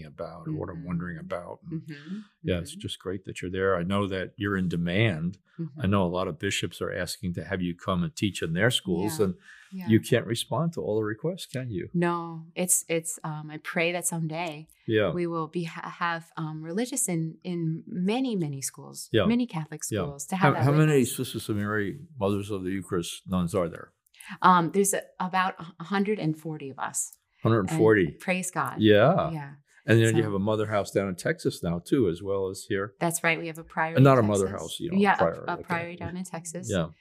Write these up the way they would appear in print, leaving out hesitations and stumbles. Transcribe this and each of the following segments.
about or what I'm wondering about. And it's Mm-hmm. just great that you're there. I know that you're in demand. I know a lot of bishops are asking to have you come and teach in their schools, and you can't respond to all the requests, can you? No, it's I pray that someday we will have religious in many schools, many Catholic schools to have how many Sisters of Mary, Mothers of the Eucharist nuns are there? There's about 140 of us. 140. And praise God. Yeah. And then you have a mother house down in Texas now too, as well as here. That's right. We have a priory. Not in a Texas. mother house, a priory down in Texas. Yeah.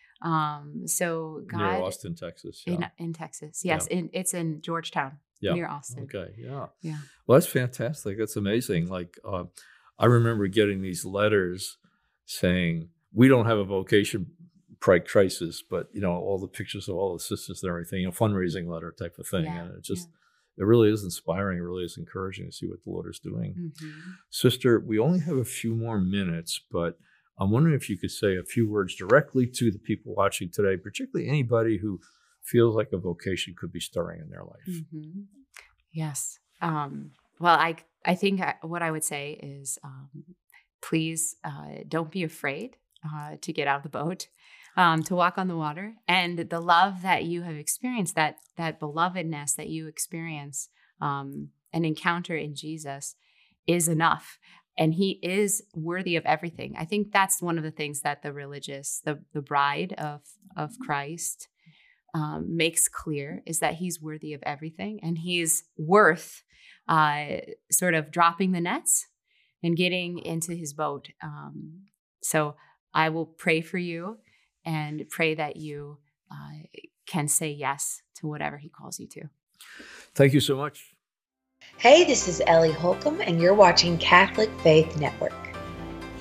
So God, near Austin, Texas. Yeah. In Texas, yes. It's in Georgetown, near Austin. Okay. Yeah. Yeah. Well, that's fantastic. That's amazing. Like I remember getting these letters saying we don't have a vocation crisis, but all the pictures of all the sisters and everything, fundraising letter type of thing, and it just. It really is inspiring. It really is encouraging to see what the Lord is doing. Sister, we only have a few more minutes, but I'm wondering if you could say a few words directly to the people watching today, particularly anybody who feels like a vocation could be stirring in their life. Yes. Well, I think what I would say is please don't be afraid to get out of the boat. To walk on the water, and the love that you have experienced, that belovedness that you experience and encounter in Jesus is enough. And he is worthy of everything. I think that's one of the things that the religious, the bride of Christ makes clear, is that he's worthy of everything. And he's worth sort of dropping the nets and getting into his boat. So I will pray for you and pray that you can say yes to whatever he calls you to. Thank you so much. Hey, this is Ellie Holcomb, and you're watching Catholic Faith Network.